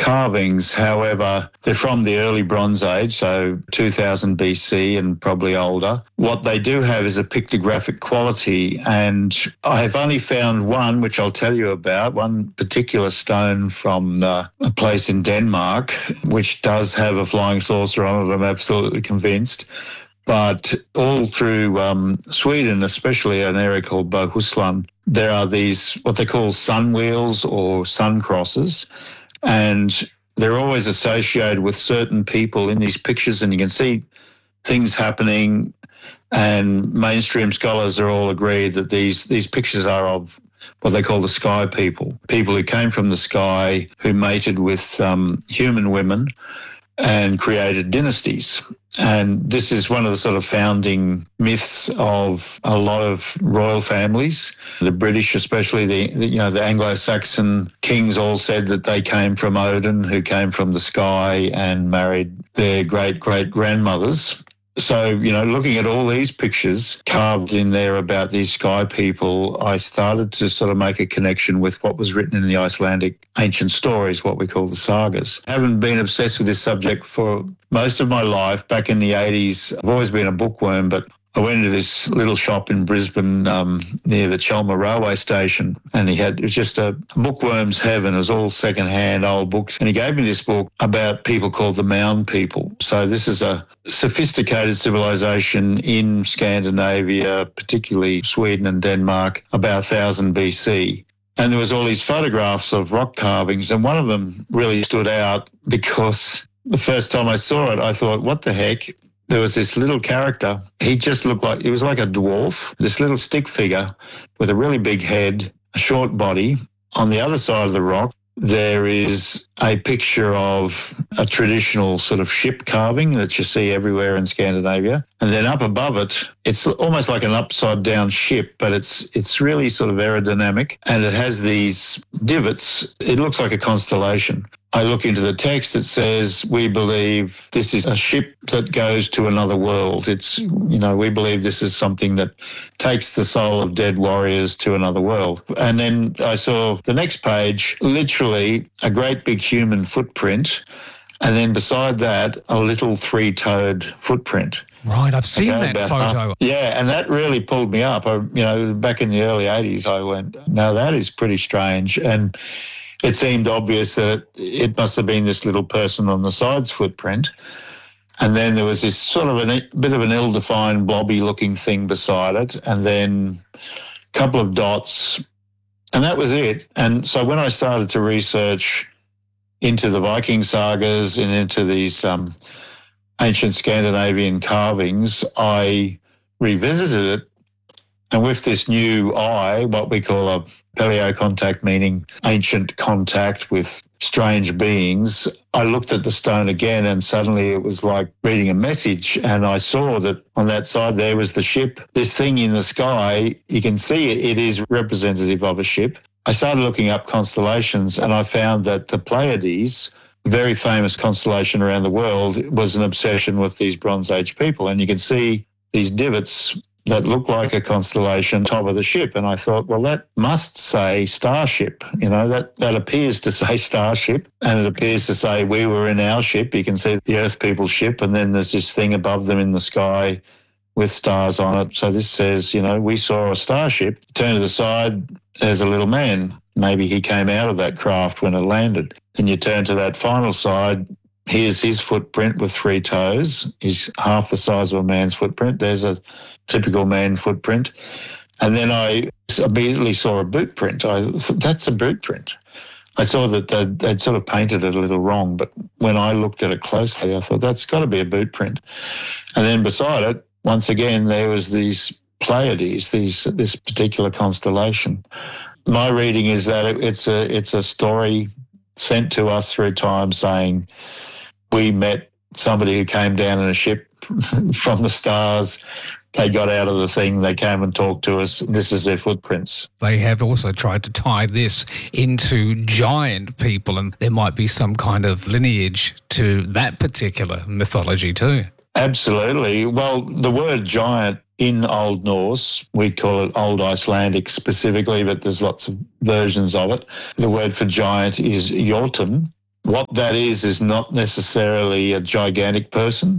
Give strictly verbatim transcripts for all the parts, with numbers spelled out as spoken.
carvings. However, they're from the early Bronze Age, so two thousand B C and probably older. What they do have is a pictographic quality, and I have only found one, which I'll tell you about, one particular stone from uh, a place in Denmark, which does have a flying saucer on it, I'm absolutely convinced. But all through um, Sweden, especially an area called Bohuslän, there are these, what they call sun wheels or sun crosses, and they're always associated with certain people in these pictures, and you can see things happening, and mainstream scholars are all agreed that these, these pictures are of what they call the sky people, people who came from the sky, who mated with um, human women and created dynasties. And this is one of the sort of founding myths of a lot of royal families. The British, especially the, the you know the Anglo-Saxon kings, all said that they came from Odin, who came from the sky and married their great-great-grandmothers. So, you know, looking at all these pictures carved in there about these sky people, I started to sort of make a connection with what was written in the Icelandic ancient stories, what we call the sagas. I haven't been obsessed with this subject for most of my life. Back in the eighties, I've always been a bookworm, but I went into this little shop in Brisbane um, near the Chelmer railway station, and he had, it was just a bookworm's heaven. It was all second-hand old books. And he gave me this book about people called the Mound people. So this is a sophisticated civilization in Scandinavia, particularly Sweden and Denmark, about one thousand B C. And there was all these photographs of rock carvings, and one of them really stood out because the first time I saw it, I thought, what the heck? There was this little character. He just looked like, he was like a dwarf, this little stick figure with a really big head, a short body. On the other side of the rock, there is a picture of a traditional sort of ship carving that you see everywhere in Scandinavia. And then up above it, it's almost like an upside down ship, but it's it's really sort of aerodynamic, and it has these divots. It looks like a constellation. I look into the text, it says, we believe this is a ship that goes to another world. It's, you know, we believe this is something that takes the soul of dead warriors to another world. And then I saw the next page, literally a great big human footprint, and then beside that, a little three-toed footprint. Right, I've seen Okay, that photo. Half, yeah, and that really pulled me up. I, you know, back in the early eighties, I went, now that is pretty strange. And it seemed obvious that it, it must have been this little person on the side's footprint. And then there was this sort of a bit of an ill-defined blobby-looking thing beside it, and then a couple of dots, and that was it. And so when I started to research into the Viking sagas and into these um, ancient Scandinavian carvings, I revisited it. And with this new eye, what we call a paleocontact, meaning ancient contact with strange beings, I looked at the stone again, and suddenly it was like reading a message. And I saw that on that side there was the ship. This thing in the sky, you can see it, it is representative of a ship. I started looking up constellations, and I found that the Pleiades, a very famous constellation around the world, was an obsession with these Bronze Age people. And you can see these divots that looked like a constellation top of the ship. And I thought, well, that must say starship. You know, that, that appears to say starship, and it appears to say we were in our ship. You can see the Earth people's ship, and then there's this thing above them in the sky with stars on it. So this says, you know, we saw a starship. Turn to the side, there's a little man. Maybe he came out of that craft when it landed. And you turn to that final side, here's his footprint with three toes. He's half the size of a man's footprint. There's a typical man footprint. And then I immediately saw a boot print. I thought, that's a boot print. I saw that they'd, they'd sort of painted it a little wrong, but when I looked at it closely, I thought, that's got to be a boot print. And then beside it, once again, there was these Pleiades, these this particular constellation. My reading is that it, it's a it's a story sent to us through time saying we met somebody who came down in a ship from the stars. They got out of the thing, they came and talked to us. This is their footprints. They have also tried to tie this into giant people, and there might be some kind of lineage to that particular mythology too. Absolutely. Well, the word giant in Old Norse, we call it Old Icelandic specifically, but there's lots of versions of it. The word for giant is Jotun. What that is is not necessarily a gigantic person.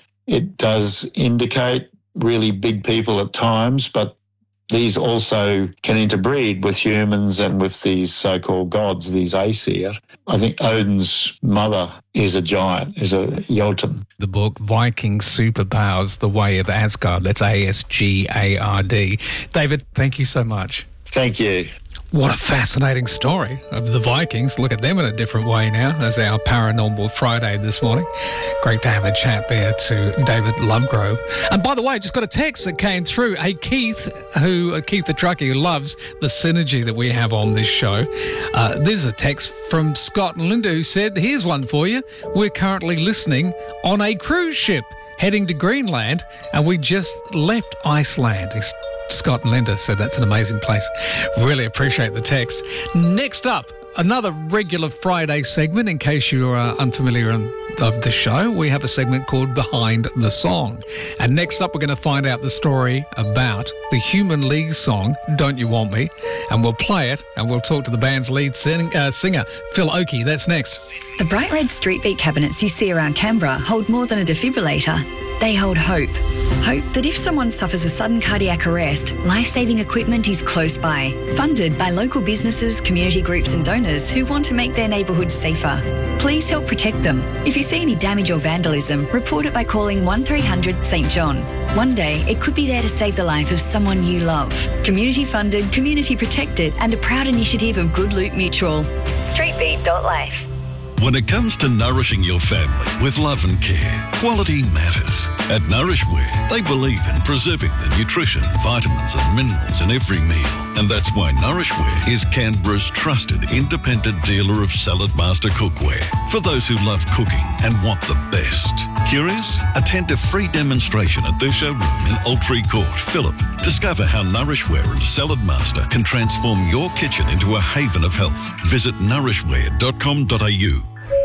It does indicate really big people at times, but these also can interbreed with humans and with these so-called gods, these Aesir. I think Odin's mother is a giant, is a Jotun. The book, Viking Superpowers, The Way of Asgard. That's A S G A R D. David, thank you so much. Thank you. What a fascinating story of the Vikings. Look at them in a different way now as our Paranormal Friday this morning. Great to have a chat there to David Lovegrove. And by the way, just got a text that came through. Hey, Keith, who uh, Keith the trucker, who loves the synergy that we have on this show. Uh, there's a text from Scott and Linda who said, here's one for you. We're currently listening on a cruise ship heading to Greenland, and we just left Iceland. It's Scott and Linda said that's an amazing place. Really appreciate the text. Next up, another regular Friday segment. In case you are unfamiliar of the show, we have a segment called Behind the Song. And next up, we're going to find out the story about the Human League song, Don't You Want Me? And we'll play it, and we'll talk to the band's lead sing- uh, singer, Phil Oakey. That's next. The bright red street beat cabinets you see around Canberra hold more than a defibrillator. They hold hope. Hope that if someone suffers a sudden cardiac arrest, life-saving equipment is close by. Funded by local businesses, community groups and donors who want to make their neighbourhoods safer. Please help protect them. If you see any damage or vandalism, report it by calling one three hundred St John. One day, it could be there to save the life of someone you love. Community funded, community protected and a proud initiative of Good Loot Mutual. streetbeat dot life. When it comes to nourishing your family with love and care, quality matters. At Nourishware, they believe in preserving the nutrition, vitamins and minerals in every meal. And that's why Nourishware is Canberra's trusted independent dealer of Salad Master cookware for those who love cooking and want the best. Curious? Attend a free demonstration at their showroom in Altree Court, Phillip. Discover how Nourishware and Salad Master can transform your kitchen into a haven of health. Visit nourishware dot com dot a u.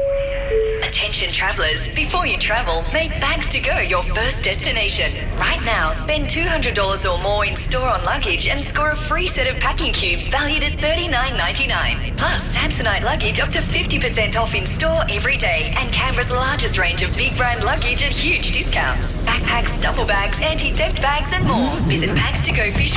Attention travellers, before you travel, make Bags to Go your first destination. Right now, spend two hundred dollars or more in store on luggage and score a free set of packing cubes valued at thirty-nine ninety-nine. Plus, Samsonite luggage up to fifty percent off in store every day and Canberra's largest range of big brand luggage at huge discounts. Backpacks, duffel bags, anti-theft bags and more. Visit Bags to Go Fish